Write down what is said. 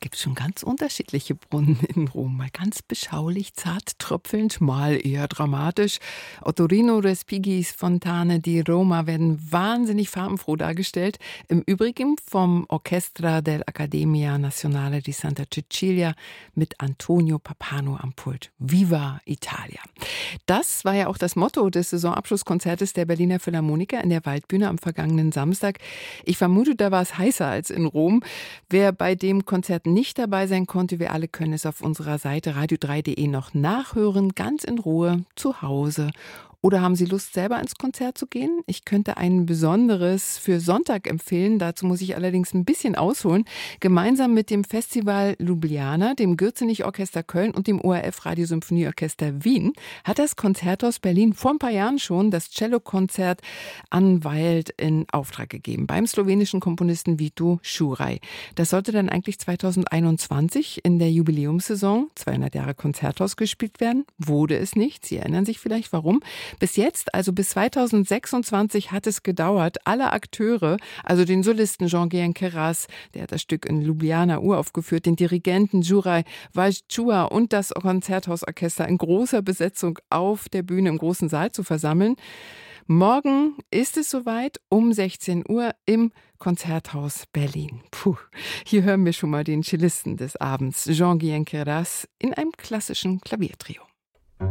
gibt schon ganz unterschiedliche Brunnen in Rom. Mal ganz beschaulich, zart tröpfelnd, mal eher dramatisch. Ottorino Respighi's Fontane di Roma werden wahnsinnig farbenfroh dargestellt. Im Übrigen vom Orchestra dell'Accademia Nazionale di Santa Cecilia mit Antonio Pappano am Pult. Viva Italia! Das war ja auch das Motto des Saisonabschlusskonzertes der Berliner Philharmoniker in der Waldbühne am vergangenen Samstag. Ich vermute, da war es heißer als in Rom. Wer bei dem Konzert nicht dabei sein konnte, wir alle können es auf unserer Seite radio3.de noch nachhören, ganz in Ruhe, zu Hause. Oder haben Sie Lust, selber ins Konzert zu gehen? Ich könnte ein besonderes für Sonntag empfehlen. Dazu muss ich allerdings ein bisschen ausholen. Gemeinsam mit dem Festival Ljubljana, dem Gürzenich-Orchester Köln und dem ORF Radiosymphonieorchester Wien hat das Konzerthaus Berlin vor ein paar Jahren schon das Cellokonzert Unveiled in Auftrag gegeben beim slowenischen Komponisten Vito Šuraj. Das sollte dann eigentlich 2021 in der Jubiläumssaison 200 Jahre Konzerthaus gespielt werden. Wurde es nicht. Sie erinnern sich vielleicht, warum? Bis jetzt, also bis 2026, hat es gedauert, alle Akteure, also den Solisten Jean-Guyen Queyras, der hat das Stück in Ljubljana uraufgeführt, den Dirigenten Juraj Vajčua und das Konzerthausorchester in großer Besetzung auf der Bühne im großen Saal zu versammeln. Morgen ist es soweit, um 16 Uhr im Konzerthaus Berlin. Puh, hier hören wir schon mal den Cellisten des Abends, Jean-Guyen Queyras, in einem klassischen Klaviertrio.